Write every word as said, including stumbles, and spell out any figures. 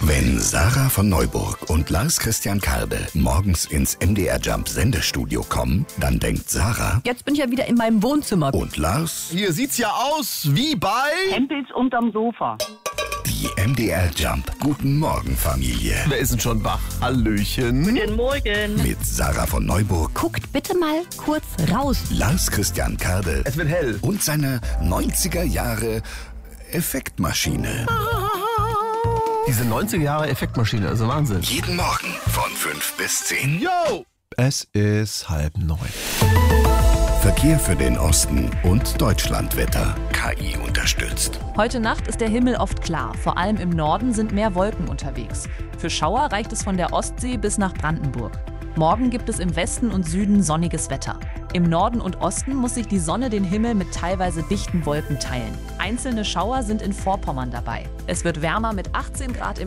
Wenn Sarah von Neuburg und Lars Christian Kalbe morgens ins M D R Jump Sendestudio kommen, dann denkt Sarah, jetzt bin ich ja wieder in meinem Wohnzimmer. und Lars, Hier sieht's ja aus wie bei... Hempels unterm Sofa. die M D R Jump Guten Morgen Familie. Wer ist denn schon wach? Hallöchen. Guten Morgen. Mit Sarah von Neuburg, Guckt bitte mal kurz raus. Lars Christian Kalbe Es wird hell. und seiner neunziger Jahre Effektmaschine. Diese neunziger Jahre Effektmaschine, also Wahnsinn. Jeden Morgen von fünf bis zehn. Yo! Es ist halb neun. Verkehr für den Osten und Deutschlandwetter. K I unterstützt. Heute Nacht ist der Himmel oft klar. Vor allem im Norden sind mehr Wolken unterwegs. Für Schauer reicht es von der Ostsee bis nach Brandenburg. Morgen gibt es im Westen und Süden sonniges Wetter. Im Norden und Osten muss sich die Sonne den Himmel mit teilweise dichten Wolken teilen. Einzelne Schauer sind in Vorpommern dabei. Es wird wärmer mit achtzehn Grad im